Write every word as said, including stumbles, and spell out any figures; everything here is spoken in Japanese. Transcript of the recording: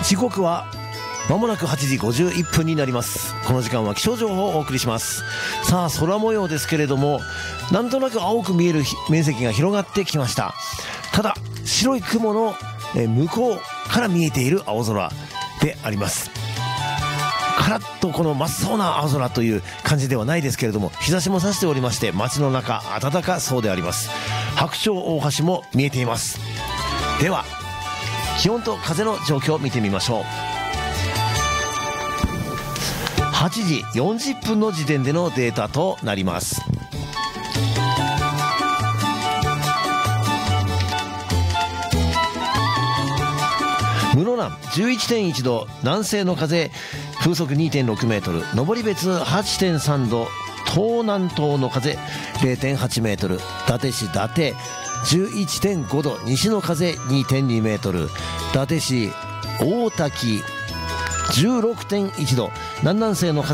時刻はまもなくはちじごじゅういっぷんになります。この時間は気象情報をお送りします。さあ、空模様ですけれども、なんとなく青く見える面積が広がってきました。ただ白い雲の向こうから見えている青空であります。カラッとこの真っ青な青空という感じではないですけれども、日差しも差しておりまして、街の中暖かそうであります。白鳥大橋も見えています。では気温と風の状況を見てみましょう。はちじよんじゅっぷんの時点でのデータとなります。室蘭 じゅういってんいちど、南西の風風速 にてんろくメートル、登別 はちてんさんど、東南東の風 れいてんはちメートル、伊達市伊達 じゅういってんごど、西の風 にてんにメートル、伊達市大滝 じゅうろくてんいちど、南南西の風